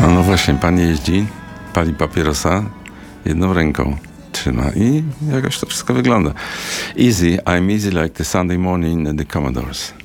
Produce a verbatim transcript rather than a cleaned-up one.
A no właśnie, pan jeździ, pali papierosa, jedną ręką trzyma i jakoś to wszystko wygląda. Easy, I'm easy like the Sunday morning at the Commodores.